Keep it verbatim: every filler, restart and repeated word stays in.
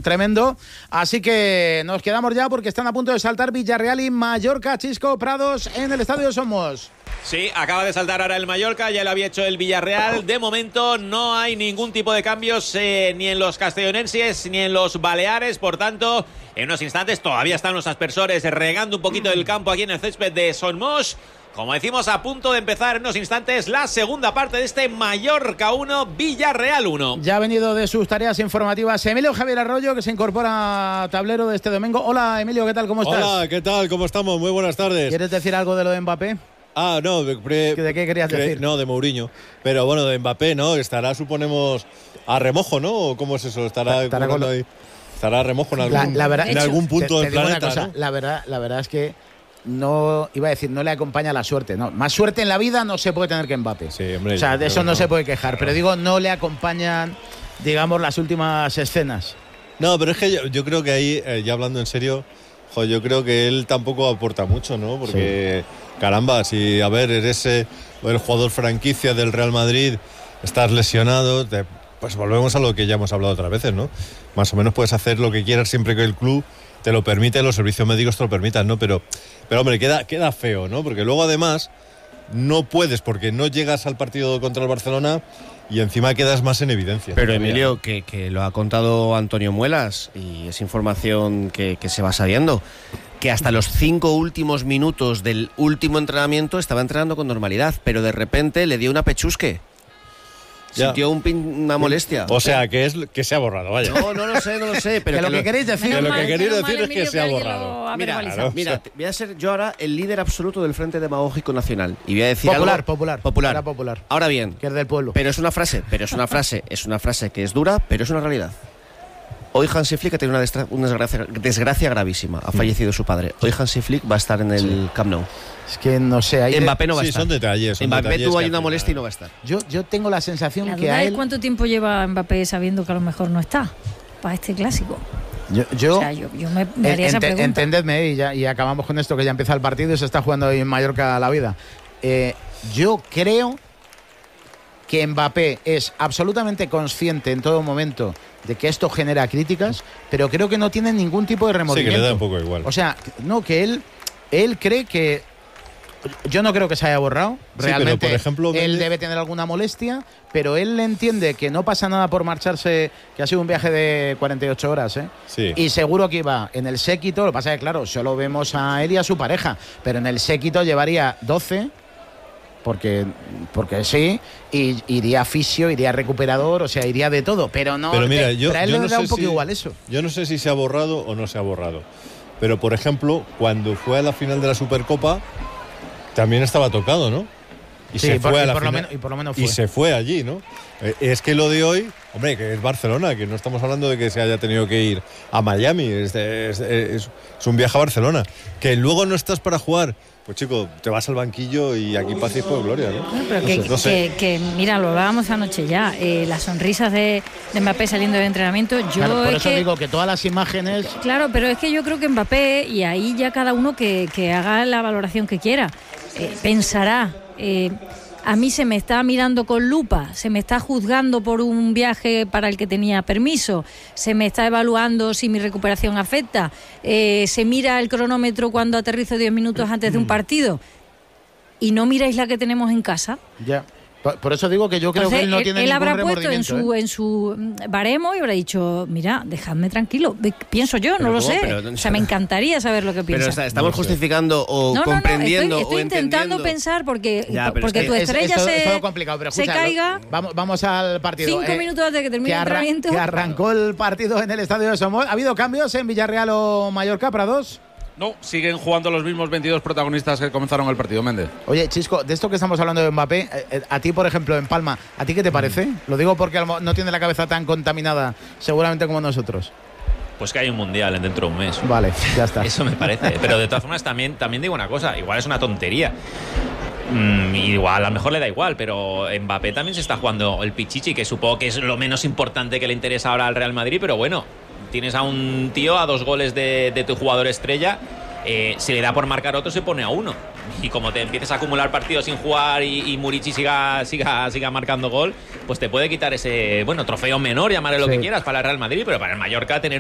tremendo. Así que nos quedamos ya porque están a punto de saltar Villarreal y Mallorca. Chisco Prados en el Estadio Somos. Sí, acaba de saltar ahora el Mallorca, ya lo había hecho el Villarreal. De momento no hay ningún tipo de cambios eh, ni en los castellonenses ni en los baleares. Por tanto, en unos instantes todavía están los aspersores regando un poquito del campo aquí en el césped de Somos. Como decimos, a punto de empezar en unos instantes la segunda parte de este Mallorca uno, Villarreal uno. Ya ha venido de sus tareas informativas Emilio Javier Arroyo, que se incorpora a tablero de este domingo. Hola, Emilio, ¿qué tal? ¿Cómo estás? Hola, ¿qué tal? ¿Cómo estamos? Muy buenas tardes. ¿Quieres decir algo de lo de Mbappé? Ah, no. Pre, ¿De qué querías pre, decir? No, de Mourinho. Pero bueno, de Mbappé, ¿no? Estará, suponemos, a remojo, ¿no? ¿O ¿cómo es eso? Estará, Estará, con lo... ahí. Estará a remojo en algún, la, la verdad, en algún punto te, del te digo planeta, una cosa, ¿no? La verdad, la verdad es que no, iba a decir, no le acompaña la suerte. No, más suerte en la vida no se puede tener que Mbappé. Sí, hombre, o sea, de eso no, no se puede quejar. Claro. Pero digo, no le acompañan, digamos, las últimas escenas. No, pero es que yo, yo creo que ahí, eh, ya hablando en serio, jo, yo creo que él tampoco aporta mucho, ¿no? Porque, sí. caramba, si, a ver, eres eh, el jugador franquicia del Real Madrid, estás lesionado, te, pues volvemos a lo que ya hemos hablado otras veces, ¿no? Más o menos puedes hacer lo que quieras siempre que el club te lo permite, los servicios médicos te lo permitan, ¿no? Pero, pero hombre, queda, queda feo, ¿no? Porque luego además no puedes, porque no llegas al partido contra el Barcelona y encima quedas más en evidencia. Pero Emilio, que, que lo ha contado Antonio Muelas y es información que, que se va sabiendo, que hasta los cinco últimos minutos del último entrenamiento estaba entrenando con normalidad, pero de repente le dio una pechusque. Sintió un pin, una molestia. O sea, que es que se ha borrado, vaya. No, no lo sé, no lo sé. Pero que lo que lo, queréis decir, que lo que queréis decir mal, es que se ha borrado. Mira, claro, mira, o sea, voy a ser yo ahora el líder absoluto del Frente Demagógico Nacional. Y voy a decir popular, algo. Popular, popular. Era popular. Ahora bien. Que es del pueblo. Pero es una frase, pero es una frase, es una frase que es dura, pero es una realidad. Hoy Hansi Flick ha tenido una, destra- una desgracia, desgracia gravísima. Ha fallecido su padre. Hoy Hansi Flick va a estar en el sí. Camp Nou. Es que no sé. Hay Mbappé no va a sí, estar. Son detalles. Son Mbappé detalles tuvo ahí una molestia y no va a estar. Yo, yo tengo la sensación la que duda a es él... cuánto tiempo lleva Mbappé sabiendo que a lo mejor no está para este clásico. Yo, yo, o sea, yo, yo me, me haría esa ente, pregunta. Entendedme y, ya, y acabamos con esto que ya empieza el partido y se está jugando hoy en Mallorca la vida. Eh, yo creo que Mbappé es absolutamente consciente en todo momento de que esto genera críticas, pero creo que no tiene ningún tipo de remordimiento. Sí, que le da un poco igual. O sea, no, que él, él cree que... Yo no creo que se haya borrado. Realmente, sí, pero por ejemplo, él Méndez... debe tener alguna molestia, pero él entiende que no pasa nada por marcharse, que ha sido un viaje de cuarenta y ocho horas, ¿eh? Sí. Y seguro que iba en el séquito, lo que pasa es que, claro, solo vemos a él y a su pareja, pero en el séquito llevaría doce, porque, porque sí, y iría fisio, iría recuperador, o sea, iría de todo, pero no. Pero mira, yo, pero a él yo le no da sé un poco si, igual eso. Yo no sé si se ha borrado o no se ha borrado, pero por ejemplo, cuando fue a la final de la Supercopa, también estaba tocado, ¿no? Y sí, se por, fue y a la por final, lo menos, y por lo menos fue. Y se fue allí, ¿no? Eh, es que lo de hoy, hombre, que es Barcelona, que no estamos hablando de que se haya tenido que ir a Miami, es, es, es, es un viaje a Barcelona. Que luego no estás para jugar, pues chico, te vas al banquillo y aquí paz y por gloria, ¿no? No, pero no que, sé, no sé. Que, que, mira, lo hablábamos anoche ya, eh, las sonrisas de, de Mbappé saliendo del entrenamiento. Yo claro, por es eso que, digo que todas las imágenes... Claro, pero es que yo creo que Mbappé, y ahí ya cada uno que, que haga la valoración que quiera, eh, pensará... Eh, a mí se me está mirando con lupa, se me está juzgando por un viaje para el que tenía permiso, se me está evaluando si mi recuperación afecta, eh, se mira el cronómetro cuando aterrizo diez minutos antes de un partido y no miráis la que tenemos en casa. Ya. Por eso digo que yo creo Entonces, que él no él, tiene él ningún habrá puesto en remordimiento, su, ¿eh? en su baremo y habrá dicho, mira, dejadme tranquilo. Pienso yo, pero no lo ¿cómo? sé. Pero, o sea, me encantaría saber lo que piensa. Pero estamos no justificando o no, comprendiendo no, no, estoy, estoy o intentando entendiendo. pensar porque, ya, porque es que tu estrella es, es, se, es todo complicado, pero se escucha, caiga. Lo, vamos, vamos al partido. Cinco eh, minutos antes de que termine que el arra- entrenamiento. Que arrancó el partido en el estadio de Somos. ¿Ha habido cambios en Villarreal o Mallorca, Prados? No, siguen jugando los mismos veintidós protagonistas que comenzaron el partido, Méndez. Oye, Chisco, de esto que estamos hablando de Mbappé, eh, a ti, por ejemplo, en Palma, ¿a ti qué te parece? Mm. Lo digo porque no tiene la cabeza tan contaminada, seguramente como nosotros. Pues que hay un mundial dentro de un mes. Vale, ya está. Eso me parece. Pero de todas formas, también, también digo una cosa, igual es una tontería. Mm, igual, a lo mejor le da igual, pero Mbappé también se está jugando el Pichichi, que supongo que es lo menos importante que le interesa ahora al Real Madrid, pero bueno, tienes a un tío a dos goles de, de tu jugador estrella, eh, si le da por marcar otro se pone a uno, y como te empieces a acumular partidos sin jugar y, y Murici siga, siga, siga marcando gol, pues te puede quitar ese, bueno, trofeo menor, llamarle lo sí. que quieras para el Real Madrid, pero para el Mallorca tener